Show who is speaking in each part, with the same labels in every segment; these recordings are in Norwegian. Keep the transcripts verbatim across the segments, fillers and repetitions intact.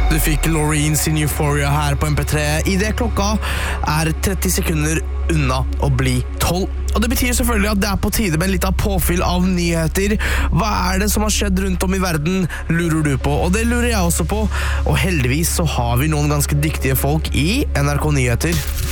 Speaker 1: Du fikk Loreen sin Euphoria her på M P tre. I det klokka er tretti sekunder unna å bli tolv. Og det betyr selvfølgelig at det er på tide med litt av påfyll av nyheter. Hva er det som har skjedd rundt om i verden, lurer du på? Og det lurer jeg også på. Og heldigvis så har vi noen ganske dyktige folk i N R K Nyheter,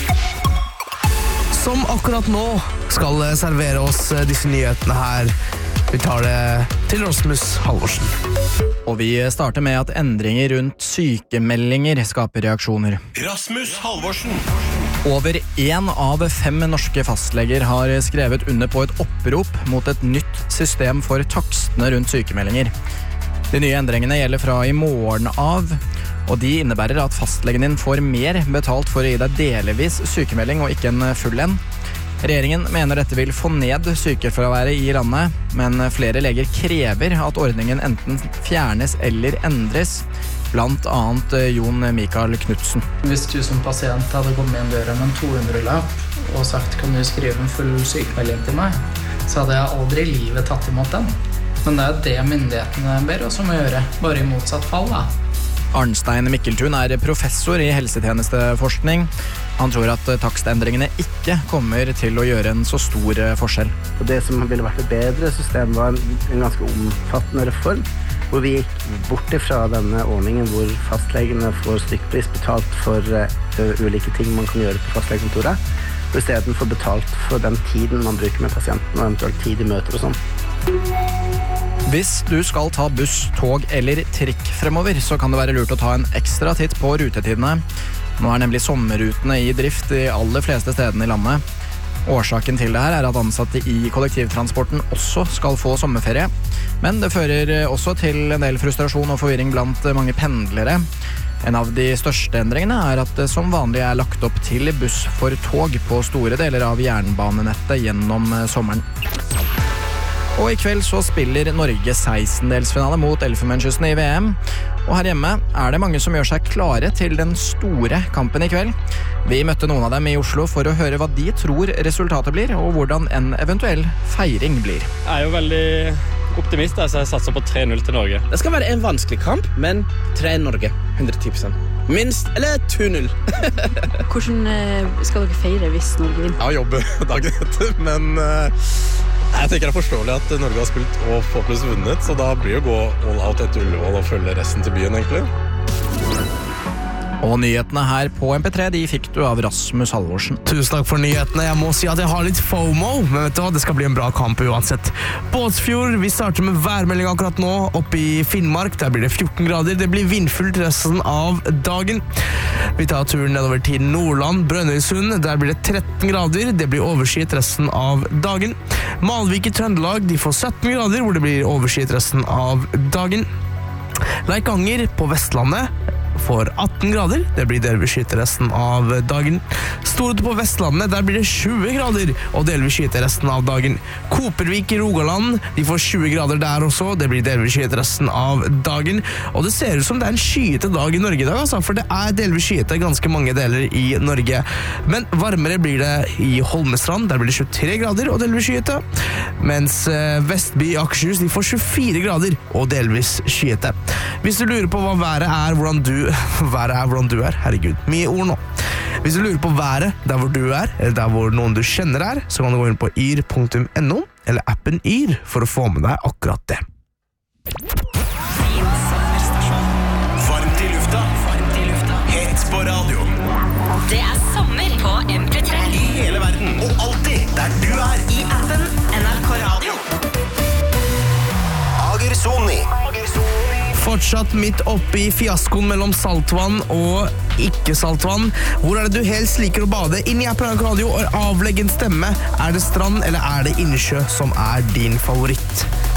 Speaker 1: som akkurat nå skal servere oss disse nyhetene her. Vi tar det til Rasmus Halvorsen.
Speaker 2: Og vi starter med at endringer rundt sykemeldinger skaper reaksjoner.
Speaker 3: Rasmus Halvorsen.
Speaker 2: Over en av fem norske fastleger har skrevet under på et opprop mot et nytt system for takstene rundt sykemeldinger. De nye endringene gjelder fra i morgen av, og de innebærer at fastlegen din får mer betalt for å gi deg delvis sykemelding og ikke en full en. Regjeringen mener dette vil få ned sykefraværet i landet, men flere leger krever at ordningen enten fjernes eller endres, blant annet Jon Mikael Knudsen.
Speaker 4: Hvis du som pasient hadde kommet inn døra med en to hundre-lapp og sagt kan du skrive en full sykemelding til meg, så hadde jeg aldri i livet tatt imot den. Men det er det myndighetene ber oss om å gjøre, bare i motsatt fall da.
Speaker 2: Arnstein Mikkeltun er professor i helsetjenesteforskning. Han tror at takstendringene ikke kommer til å gjøre en så stor forskjell.
Speaker 5: Og det som ville vært et bedre system var en ganske omfattende reform, hvor vi gikk bort fra denne ordningen hvor fastlegene får stykkpris betalt for uh, ulike ting man kan gjøre på fastlegekontoret, og i stedet for betalt for den tiden man bruker med pasienten og eventuelt tid i møter og sånn.
Speaker 2: Hvis du skal ta buss, tog eller trikk fremover, så kan det være lurt å ta en ekstra titt på rutetidene. Nå er nemlig sommerrutene i drift de aller fleste stedene i landet. Årsaken til det her er at ansatte i kollektivtransporten også skal få sommerferie. Men det fører også til en del frustrasjon og forvirring blant mange pendlere. En av de største endringene er at det som vanlig er lagt opp til buss for tog på store deler av jernbanenettet gjennom sommeren. Og i kveld så spiller Norge sekstendelsfinale mot Elfenbenskysten i V M. Og her hjemme er det mange som gjør seg klare til den store kampen i kveld. Vi møtte noen av dem i Oslo for å høre hva de tror resultatet blir, og hvordan en eventuell feiring blir.
Speaker 6: Jeg er jo veldig optimist, så jeg satser på tre null til Norge.
Speaker 7: Det skal være en vanskelig kamp, men tre Norge, hundre ti prosent. Minst, eller to null.
Speaker 8: Hvordan skal dere feire hvis Norge vinner?
Speaker 9: Jeg jobber dagen etter, men jeg tenker det er forståelig at Norge har spilt og forhåpentligvis vunnet, så da blir det å gå all out etter Ullevål og følge resten til byen, egentlig.
Speaker 2: Og nyhetene her på M P tre, de fikk du av Rasmus Halvorsen.
Speaker 1: Tusen takk for nyhetene. Jeg må si at jeg har litt FOMO, men vet du hva, det skal bli en bra kamp uansett. Båtsfjord, vi starter med værmelding akkurat nå, oppe i Finnmark. Der blir det fjorten grader. Det blir vindfullt resten av dagen. Vi tar turen nedover til Nordland, Brønnøysund. Der blir det tretten grader. Det blir overskyet resten av dagen. Malvik i Trøndelag, de får sytten grader, hvor det blir overskyet resten av dagen. Leikanger på Vestlandet får atten grader, det blir delvis skyte resten av dagen. Stord på Vestlandet, der blir det tjue grader, og delvis skyte resten av dagen. Kopervik i Rogaland, de får tjue grader der også, det blir delvis skyte resten av dagen. Og det ser ut som det er en skyete dag i Norge i dag, altså, for det er delvis skyete ganske mange deler i Norge. Men varmere blir det i Holmestrand, der blir det tjuetre grader og delvis skyete. Mens Vestby i Akershus, de får tjuefire grader og delvis skyete. Hvis du lurer på hva været er, hvordan du været er hvordan du er, herregud, mye ord nå. Hvis du lurer på været der hvor du er, eller der hvor noen du kjenner er, så kan du gå inn på yr punktum no eller appen Yr for å få med deg akkurat det.
Speaker 3: Varmt i lufta, varmt i lufta, hett på radio.
Speaker 10: Det er sommer på M P tre.
Speaker 3: I hele verden, og alltid der du er.
Speaker 10: I appen N R K Radio.
Speaker 3: Agersoni.
Speaker 1: Fortsatt midt oppe i fiaskoen mellom saltvann og ikke-saltvann. Hvor er det du helst liker å bade? Inn i appen N R K Radio og avlegg en stemme. Er det strand eller er det innsjø som er din favoritt?